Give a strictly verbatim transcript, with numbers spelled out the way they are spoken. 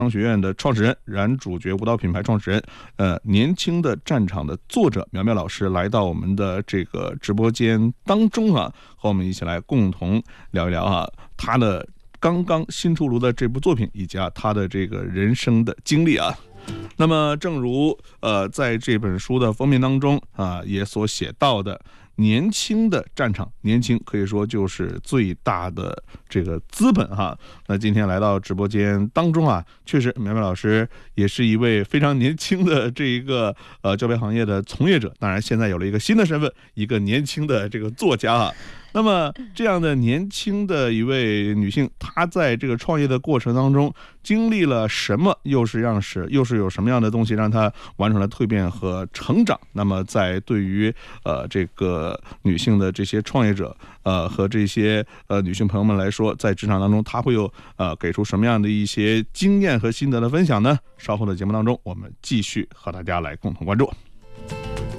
商学院的创始人，燃主角舞蹈品牌创始人，呃，年轻的战场的作者苗苗老师来到我们的这个直播间当中啊，和我们一起来共同聊一聊啊，他的刚刚新出炉的这部作品，以及啊他的这个人生的经历啊。那么，正如呃，在这本书的封面当中啊，也所写到的。年轻的战场，年轻可以说就是最大的这个资本哈。那今天来到直播间当中啊，确实苗苗老师也是一位非常年轻的这一个呃教培行业的从业者，当然现在有了一个新的身份，一个年轻的这个作家啊。那么这样的年轻的一位女性，她在这个创业的过程当中经历了什么？又是让是又是有什么样的东西让她完成了蜕变和成长？那么在对于呃这个女性的这些创业者呃和这些呃女性朋友们来说，在职场当中她会有呃给出什么样的一些经验和心得的分享呢？稍后的节目当中，我们继续和大家来共同关注。